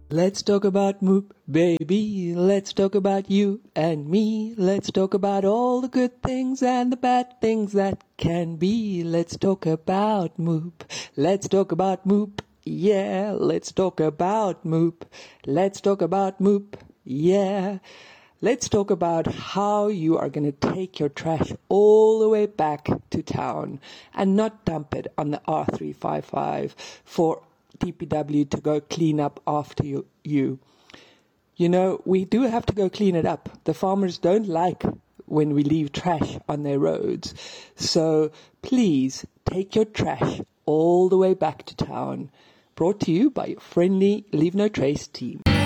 Let's talk about Moop, baby. Let's talk about you and me. Let's talk about all the good things and the bad things that can be. Let's talk about Moop. Let's talk about Moop. Yeah, let's talk about Moop. Let's talk about Moop. Yeah. Let's talk about how you are going to take your trash all the way back to town and not dump it on the R355 for DPW to go clean up after you. You know, we do have to go clean it up. The farmers don't like when we leave trash on their roads. So please take your trash all the way back to town. Brought to you by your friendly Leave No Trace team.